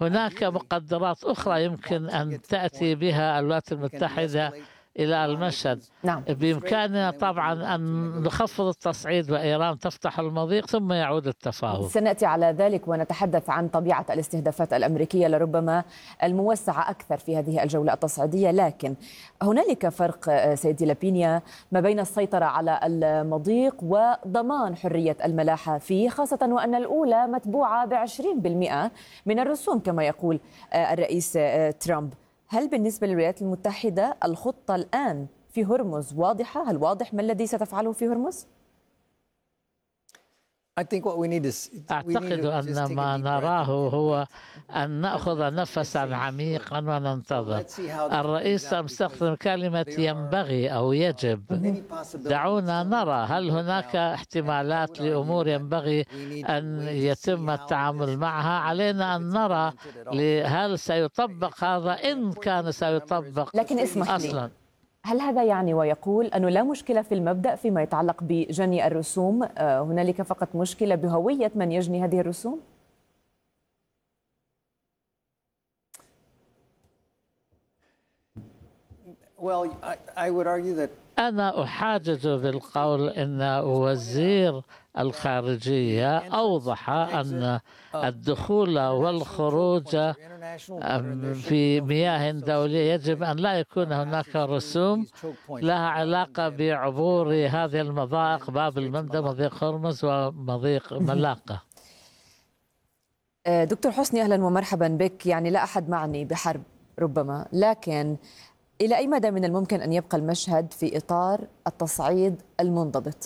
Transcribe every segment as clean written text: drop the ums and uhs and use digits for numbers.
هناك مقدرات أخرى يمكن أن تأتي بها الولايات المتحدة إلى المشهد. نعم. بإمكاننا طبعا أن نخفض التصعيد وإيران تفتح المضيق ثم يعود التفاوض. سنأتي على ذلك ونتحدث عن طبيعة الاستهدافات الأمريكية لربما الموسعة أكثر في هذه الجولة التصعيدية، لكن هنالك فرق سيدي لابينيا ما بين السيطرة على المضيق وضمان حرية الملاحة فيه، خاصة وأن الأولى متبوعة ب20% من الرسوم كما يقول الرئيس ترامب. هل بالنسبة للولايات المتحدة الخطة الآن في هرمز واضحة؟ هل واضح ما الذي ستفعله في هرمز؟ أعتقد أن ما نراه هو أن نأخذ نفسا عميقا وننتظر. الرئيس استخدم كلمة ينبغي أو يجب. دعونا نرى هل هناك احتمالات لأمور ينبغي أن يتم التعامل معها. علينا أن نرى هل سيطبق هذا إن كان سيطبق. لكن اسمح لي أصلا هل هذا يعني ويقول أنه لا مشكلة في المبدأ فيما يتعلق بجني الرسوم، هنالك فقط مشكلة بهوية من يجني هذه الرسوم؟ أنا أحاجج بالقول أن وزير الخارجية أوضح أن الدخول والخروج في مياه دولية يجب أن لا يكون هناك رسوم لها علاقة بعبور هذه المضائق، باب المندب، مضيق هرمز ومضيق ملاقة. دكتور حسني أهلا ومرحبا بك. يعني لا أحد معني بحرب ربما، لكن إلى أي مدى من الممكن أن يبقى المشهد في إطار التصعيد المنضبط؟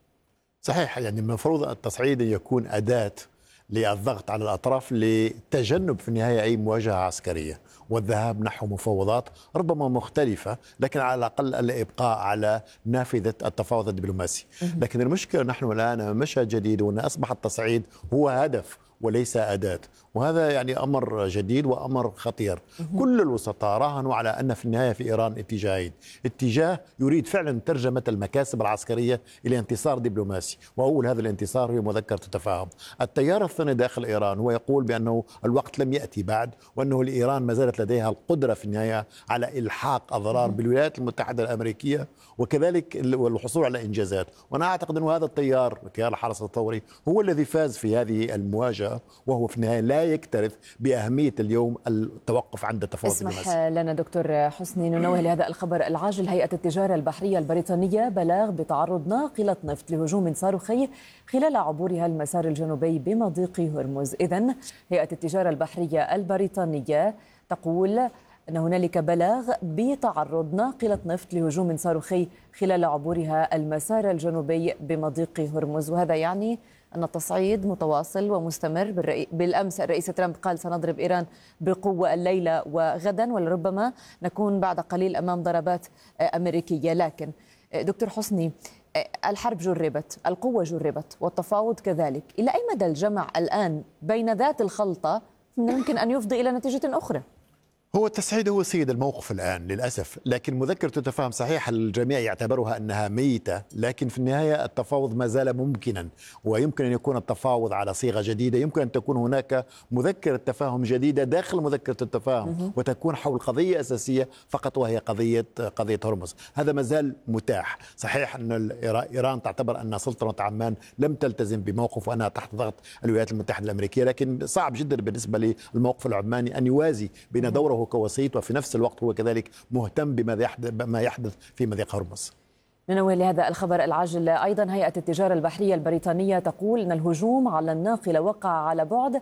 صحيح، يعني المفروض التصعيد يكون أداة للضغط على الأطراف لتجنب في النهاية أي مواجهة عسكرية والذهاب نحو مفاوضات ربما مختلفة، لكن على الأقل الإبقاء على نافذة التفاوض الدبلوماسي. لكن المشكلة نحن الآن أمام مشهد جديد، وأن أصبح التصعيد هو هدف وليس أداة، وهذا يعني أمر جديد وأمر خطير. كل الوسطاء راهنوا على أن في النهاية في إيران اتجاهين: اتجاه يريد فعلا ترجمة المكاسب العسكرية إلى انتصار دبلوماسي، وأول هذا الانتصار هي مذكرة التفاهم. التيار الثاني داخل إيران هو يقول بأنه الوقت لم يأتي بعد، وأنه الإيران ما زالت لديها القدرة في النهاية على إلحاق أضرار بالولايات المتحدة الأمريكية، وكذلك الحصول على إنجازات. وأنا أعتقد أن هذا التيار الحرس الثوري هو الذي فاز في هذه المواجهة، وهو في النهاية لا يكترث بأهمية اليوم التوقف عند التفاوض الدبلوماسي. اسمح لنا دكتور حسني ننوه لهذا الخبر العاجل. هيئة التجارة البحرية البريطانية بلاغ بتعرض ناقلة نفط لهجوم صاروخي خلال عبورها المسار الجنوبي بمضيق هرمز. إذن هيئة التجارة البحرية البريطانية تقول أن هنالك بلاغ بتعرض ناقلة نفط لهجوم صاروخي خلال عبورها المسار الجنوبي بمضيق هرمز، وهذا يعني أن التصعيد متواصل ومستمر. بالأمس الرئيس ترامب قال سنضرب إيران بقوة الليلة وغدا، ولربما نكون بعد قليل أمام ضربات أمريكية. لكن دكتور حسني، الحرب جربت، القوة جربت، والتفاوض كذلك. إلى أي مدى الجمع الآن بين ذات الخلطة ممكن أن يفضي إلى نتيجة أخرى؟ هو التصعيد هو سيد الموقف الآن للأسف، لكن مذكرة التفاهم صحيح الجميع يعتبرها أنها ميتة، لكن في النهاية التفاوض ما زال ممكنا، ويمكن أن يكون التفاوض على صيغة جديدة. يمكن أن تكون هناك مذكرة تفاهم جديدة داخل مذكرة التفاهم وتكون حول قضية أساسية فقط، وهي قضية هرمز. هذا ما زال متاح. صحيح أن إيران تعتبر أن سلطنة عمان لم تلتزم بموقف وأنها تحت ضغط الولايات المتحدة الأمريكية، لكن صعب جدا بالنسبة للموقف العماني أن يوازي بين دوره كوسيط وفي نفس الوقت هو كذلك مهتم بما يحدث في مضيق هرمز. ننوه لهذا الخبر العاجل أيضا. هيئة التجارة البحرية البريطانية تقول أن الهجوم على الناقلة وقع على بعد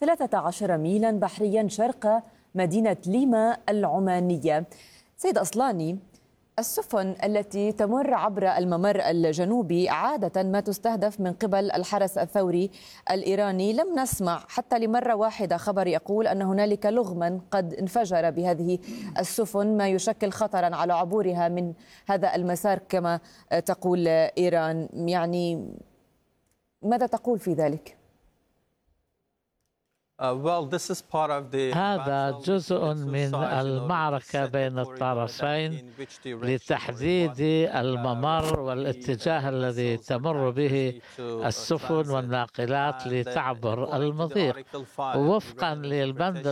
13 ميلا بحريا شرق مدينة ليما العمانية. سيد أصلاني، السفن التي تمر عبر الممر الجنوبي عادة ما تستهدف من قبل الحرس الثوري الإيراني. لم نسمع حتى لمرة واحدة خبر يقول أن هنالك لغما قد انفجر بهذه السفن، ما يشكل خطرا على عبورها من هذا المسار كما تقول إيران. يعني ماذا تقول في ذلك؟ هذا جزء من المعركة بين الطرفين لتحديد الممر والاتجاه الذي تمر به السفن والناقلات لتعبر المضيق وفقا للبند